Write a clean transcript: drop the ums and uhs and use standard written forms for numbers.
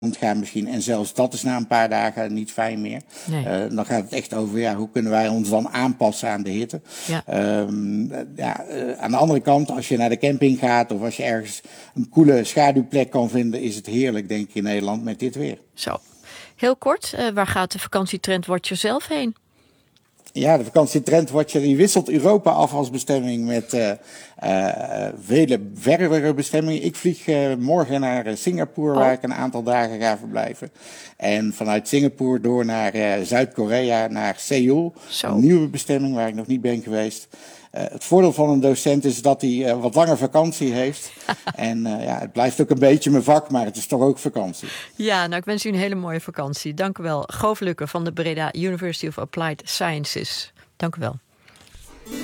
gaan misschien. En zelfs dat is na een paar dagen niet fijn meer. Nee. Dan gaat het echt over hoe kunnen wij ons dan aanpassen aan de hitte. Ja. Aan de andere kant, als je naar de camping gaat of als je ergens een koele schaduwplek kan vinden, is het heerlijk, denk ik, in Nederland met dit weer. Zo. Heel kort, waar gaat de vakantietrendwatcher zelf heen? Ja, de vakantietrendwatcher die wisselt Europa af als bestemming met vele verdere bestemmingen. Ik vlieg morgen naar Singapore, waar ik een aantal dagen ga verblijven. En vanuit Singapore door naar Zuid-Korea, naar Seoul. Zo. Een nieuwe bestemming waar ik nog niet ben geweest. Het voordeel van een docent is dat hij wat langer vakantie heeft. En het blijft ook een beetje mijn vak, maar het is toch ook vakantie. Ja, nou ik wens u een hele mooie vakantie. Dank u wel. Goof Lukke van de Breda University of Applied Sciences. Dank u wel.